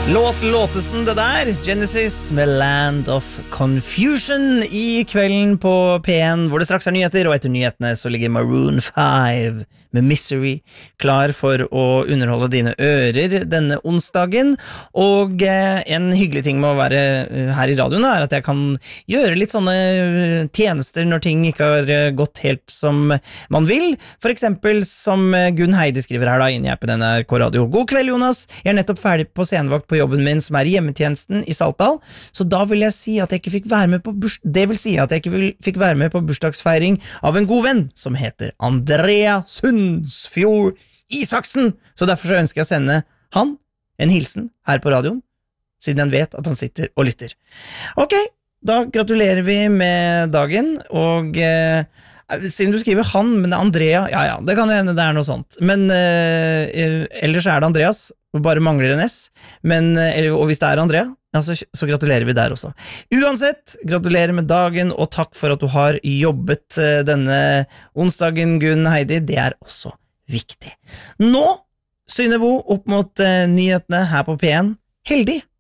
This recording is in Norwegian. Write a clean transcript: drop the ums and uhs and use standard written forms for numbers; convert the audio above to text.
Låtesen det der, Genesis med Land of Confusion I kvelden på P1, hvor det straks nyheter, og etter nyhetene så ligger Maroon 5 med Misery klar for å underholde dine ører denne onsdagen, og en hyggelig ting med å være her I radioen at jeg kan gjøre litt sånne tjenester når ting ikke har gått helt som man vil, for eksempel som Gunn Heidi skriver her da, inne I appen NRK Radio. God kveld Jonas, jeg nettopp ferdig på scenevakt på jobben min som I hjemmetjenesten I Saltdal, så da vil jeg si at jeg ikke fikk være med på det vil si at jeg ikke fikk være med på bursdagsfeiring av en god venn som heter Andrea Sundsfjord Isaksen, så derfor så ønsker jeg å sende han en hilsen her på radioen, siden han vet at han sitter og lytter. Ok, da gratulerer vi med dagen, og siden du skriver han, men Andrea, ja, det kan jo hende det noe sånt, men ellers det Andreas, bare mangler en S, og hvis det Andrea, ja, så gratulerer vi der også. Uansett, gratulerer med dagen, og takk for at du har jobbet denne onsdagen, Gunn Heidi, det også viktig. Nå, Synnøvo, opp mot nyhetene her på P1, heldig!